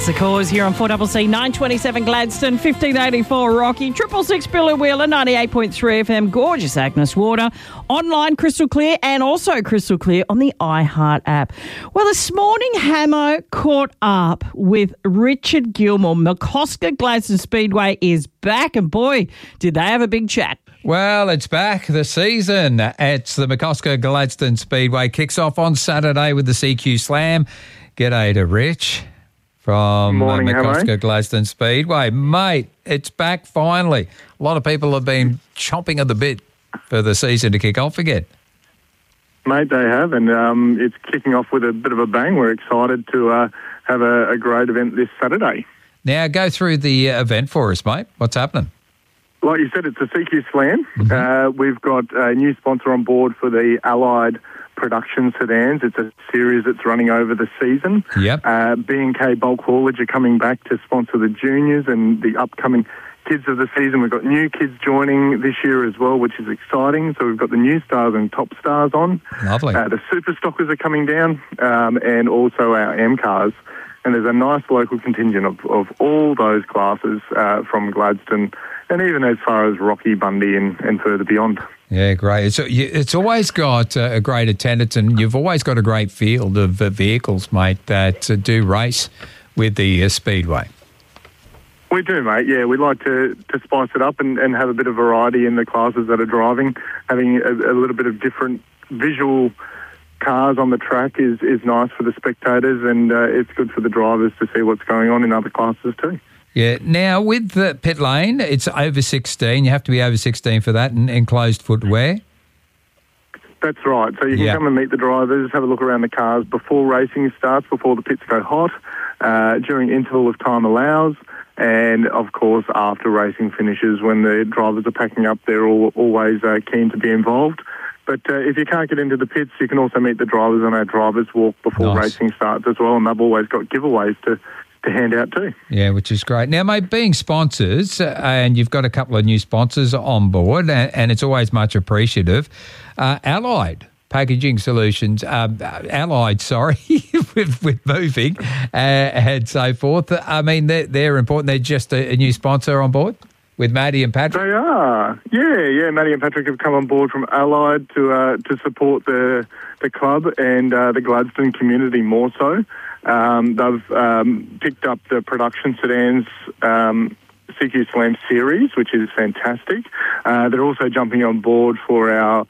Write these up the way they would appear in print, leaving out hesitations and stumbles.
That's the cause here on 4CC 927 Gladstone, 1584 Rocky, 666 Billy Wheeler, 98.3 FM, gorgeous Agnes Water, online crystal clear and also crystal clear on the iHeart app. Well, this morning, Hamo caught up with Richard Gilmore. McCosker Gladstone Speedway is back and boy, did they have a big chat. Well, it's back, the season. It's the McCosker Gladstone Speedway. Kicks off on Saturday with the CQ Slam. G'day to Rich from McCosker Gladstone Speedway. Mate, it's back finally. A lot of people have been chomping at the bit for the season to kick off again. Mate, they have, and it's kicking off with a bit of a bang. We're excited to have a great event this Saturday. Now, go through the event for us, mate. What's happening? Like you said, it's a CQ Slam. Mm-hmm. We've got a new sponsor on board for the Allied Production Sedans. It's a series that's running over the season. Yep. B&K Bulk Haulage are coming back to sponsor the juniors and the upcoming kids of the season. We've got new kids joining this year as well, which is exciting. So we've got the new stars and top stars on. Lovely. The super stockers are coming down and also our M cars. And there's a nice local contingent of all those classes from Gladstone and even as far as Rocky, Bundy and further beyond. Yeah, great. It's always got a great attendance and you've always got a great field of vehicles, mate, that do race with the Speedway. We do, mate. Yeah, we like to spice it up and have a bit of variety in the classes that are driving. Having a little bit of different visual cars on the track is nice for the spectators and it's good for the drivers to see what's going on in other classes too. Yeah. Now, with the pit lane, it's over 16. You have to be over 16 for that and enclosed footwear. That's right. So you can come and meet the drivers, have a look around the cars before racing starts, before the pits go hot, during interval of time allows, and, of course, after racing finishes when the drivers are packing up, they're always keen to be involved. But if you can't get into the pits, you can also meet the drivers on our drivers' walk before racing starts as well, and they've always got giveaways to hand out too. Yeah, which is great. Now, mate, being sponsors, and you've got a couple of new sponsors on board, and it's always much appreciative. Allied Packaging Solutions, with moving and so forth. I mean, they're important. They're just a new sponsor on board with Maddie and Patrick. They are. Yeah. Maddie and Patrick have come on board from Allied to support the club and the Gladstone community more so. They've picked up the production sedans CQ Slam series, which is fantastic. They're also jumping on board for our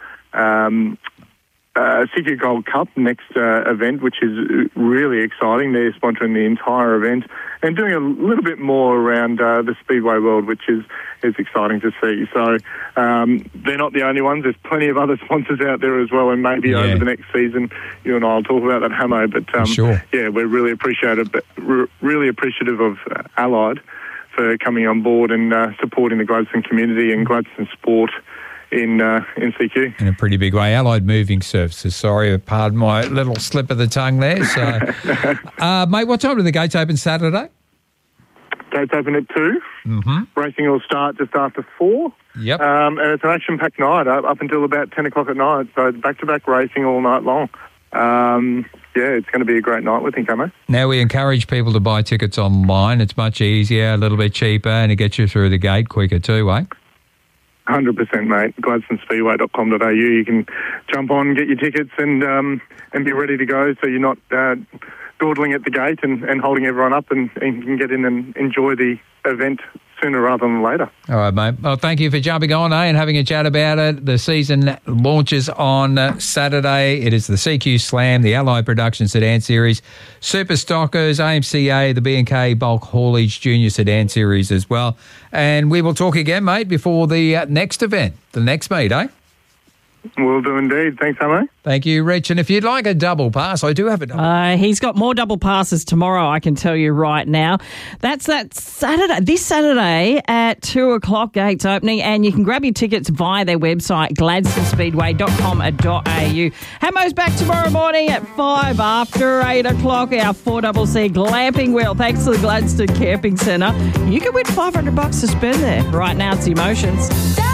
CQ Gold Cup next event, which is really exciting. They're sponsoring the entire event and doing a little bit more around the Speedway world, which is exciting to see. So they're not the only ones. There's plenty of other sponsors out there as well, and maybe over the next season, you and I will talk about that, Hamo. But sure. Yeah, we're really appreciative of Allied for coming on board and supporting the Gladstone community and Gladstone sport in CQ. In a pretty big way. Allied Moving Services. Sorry, pardon my little slip of the tongue there. So, mate, what time do the gates open Saturday? Gates open at 2. Mm-hmm. Racing will start just after 4. Yep. And it's an action-packed night up until about 10 o'clock at night. So back-to-back racing all night long. It's going to be a great night, we think, Hamo. Now, we encourage people to buy tickets online. It's much easier, a little bit cheaper, and it gets you through the gate quicker too, eh? 100%, mate. GladstoneSpeedway.com.au. You can jump on, get your tickets, and be ready to go. So you're not dawdling at the gate and holding everyone up, and you can get in and enjoy the event sooner rather than later. All right, mate. Well, thank you for jumping on, and having a chat about it. The season launches on Saturday. It is the CQ Slam, the Allied Production Sedan Series, Super Stockers, AMCA, the B&K Bulk Haulage Junior Sedan Series as well. And we will talk again, mate, before the next event, the next meet, eh? Will do indeed. Thanks, Hamo. Thank you, Rich. And if you'd like a double pass, I do have a double. He's got more double passes tomorrow, I can tell you right now. That's that Saturday, this Saturday at 2 o'clock, gates opening, and you can grab your tickets via their website, gladstonespeedway.com.au. Hamo's back tomorrow morning at 5 after 8 o'clock, our 4CC glamping wheel. Thanks to the Gladstone Camping Centre. You can win $500 to spend there. Right now, it's the Emotions.